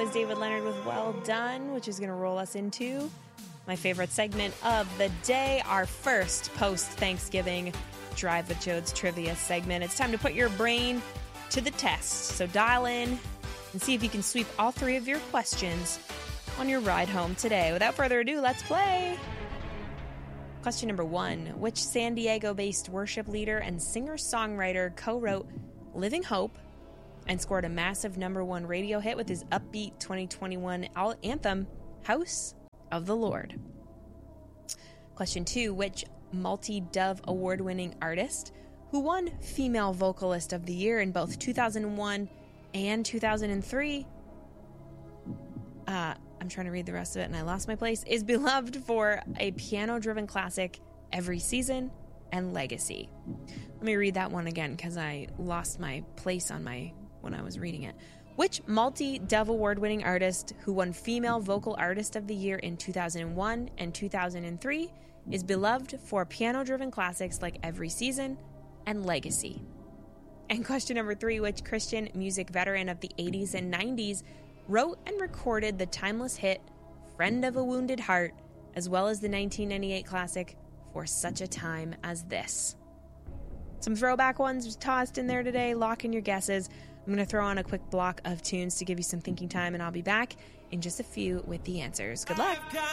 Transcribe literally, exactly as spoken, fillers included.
is David Leonard with Well Done, which is going to roll us into my favorite segment of the day, our first post-Thanksgiving Drive with Jodes trivia segment. It's time to put your brain to the test. So dial in and see if you can sweep all three of your questions on your ride home today. Without further ado, let's play. Question number one. Which San Diego-based worship leader and singer-songwriter co-wrote Living Hope and scored a massive number one radio hit with his upbeat twenty twenty-one anthem, House of the Lord? Question two. Which multi-Dove award-winning artist who won Female Vocalist of the Year in both two thousand one and two thousand three, uh, I'm trying to read the rest of it and I lost my place, is beloved for a piano-driven classic, Every Season and Legacy? Let me read that one again because I lost my place on my when I was reading it. Which multi-Dove award-winning artist who won Female Vocal Artist of the Year in two thousand one and two thousand three is beloved for piano-driven classics like Every Season and Legacy? And question number three. Which Christian music veteran of the eighties and nineties wrote and recorded the timeless hit Friend of a Wounded Heart, as well as the nineteen ninety-eight classic For Such a Time as This? Some throwback ones tossed in there today. Lock in your guesses. I'm going to throw on a quick block of tunes to give you some thinking time, and I'll be back in just a few with the answers. Good luck.